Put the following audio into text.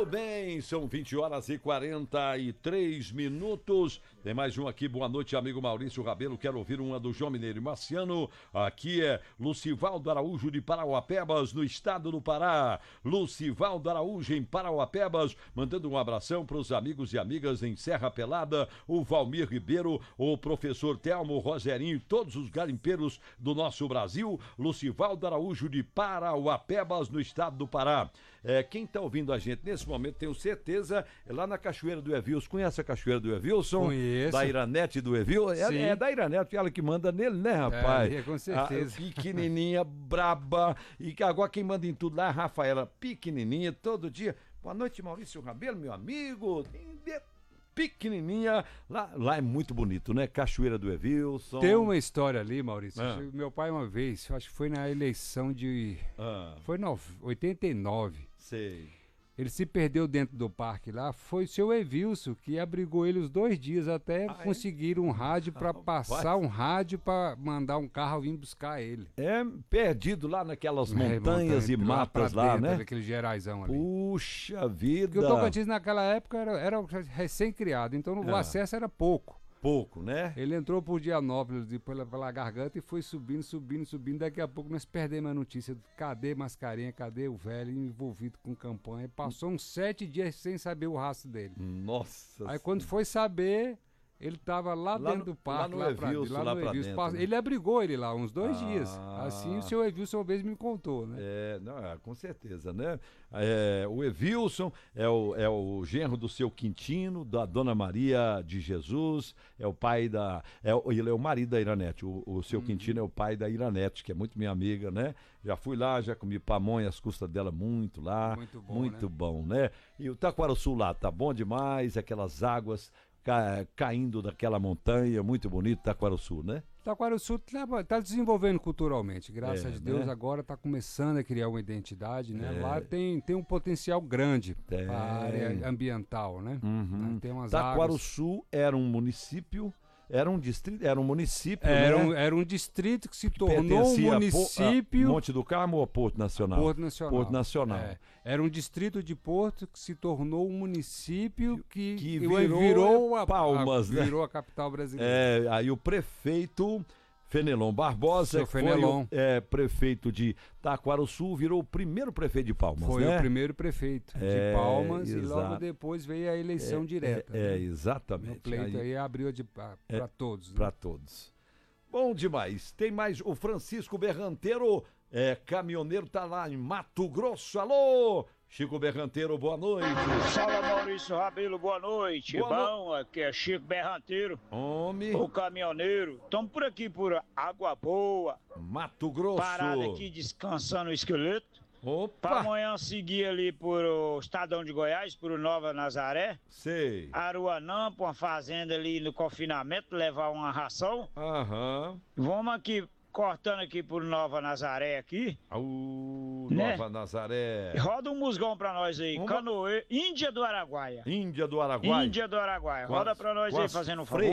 Muito bem, são 20h43. Tem mais um aqui, boa noite, amigo Maurício Rabelo. Quero ouvir uma do João Mineiro e Marciano. Aqui é Lucivaldo Araújo de Parauapebas, no estado do Pará. Lucivaldo Araújo em Parauapebas, mandando um abração para os amigos e amigas em Serra Pelada, o Valmir Ribeiro, o professor Telmo, o Roserinho e todos os garimpeiros do nosso Brasil. Lucivaldo Araújo de Parauapebas, no estado do Pará. Quem está ouvindo a gente nesse momento, tenho certeza, é lá na Cachoeira do Evilson. Conhece a Cachoeira do Evilson? Conheço. Da Iranete do Evilson? É da Iranete, ela que manda nele, né, rapaz? Com certeza. Pequenininha, braba. E agora quem manda em tudo lá é a Rafaela, pequenininha, todo dia. Boa noite, Maurício Rabelo, meu amigo. Pequenininha, lá é muito bonito, né? Cachoeira do Evilson. Tem uma história ali, Maurício. Meu pai uma vez, eu acho que foi na eleição de... Foi em 89. Sei. Ele se perdeu dentro do parque lá. Foi o seu Evilson que abrigou ele os 2 dias até conseguir um rádio para passar um rádio para mandar um carro vir buscar ele. Perdido lá naquelas montanhas e matas lá, né? Aquele Geraizão ali. Puxa vida. Porque o Tocantins naquela época era recém-criado, então o acesso era pouco. Pouco, né? Ele entrou por Dianópolis pela garganta e foi subindo. Daqui a pouco nós perdemos a notícia. Cadê Mascarenha? Cadê o velho envolvido com campanha? Passou uns 7 dias sem saber o rastro dele. Nossa. Aí quando foi saber, ele tava lá dentro do parque, lá pra dentro. Ele abrigou ele lá uns 2 dias. Assim o seu Evilson uma vez me contou, né? Com certeza, né? O Evilson é o genro do seu Quintino, da Dona Maria de Jesus, é o pai ele é o marido da Iranete. O seu Quintino é o pai da Iranete, que é muito minha amiga, né? Já fui lá, já comi pamonha às custas dela muito lá. Muito bom, né? E o Taquaraçu lá tá bom demais, aquelas águas caindo daquela montanha, muito bonito, Taquaraçu, né? Taquaraçu tá desenvolvendo culturalmente, graças a Deus, né? Agora tá começando a criar uma identidade, né? Lá tem um potencial grande para a área ambiental, né? Tem umas Taquaraçu era um município, era um distrito, era um município, era um distrito que se tornou um município... Monte do Carmo ou Porto Nacional? Porto Nacional. Porto Nacional. Era um distrito de Porto que se tornou um município que virou Palmas, né? Virou a capital brasileira. Aí o prefeito Fenelon Barbosa, que foi prefeito de Taquaraçu, virou o primeiro prefeito de Palmas, Foi né? o primeiro prefeito de Palmas e logo depois veio a eleição direta. Exatamente. O pleito aí abriu para todos. Né? Para todos. Bom demais. Tem mais o Francisco Berranteiro, caminhoneiro, tá lá em Mato Grosso. Alô! Chico Berranteiro, boa noite. Fala, Maurício Rabelo, boa noite. Aqui é Chico Berranteiro. Homem. O caminhoneiro. Estamos por aqui, por Água Boa. Mato Grosso. Parado aqui, descansando o esqueleto. Opa. Para amanhã seguir ali por o Estadão de Goiás, por Nova Nazaré. Sei. Aruanã, para uma fazenda ali no confinamento, levar uma ração. Vamos aqui, cortando aqui por Nova Nazaré aqui. Nova Nazaré. Roda um musgão pra nós aí. Canoê, Índia do Araguaia. Índia do Araguaia. Roda pra nós aí, fazendo um favor.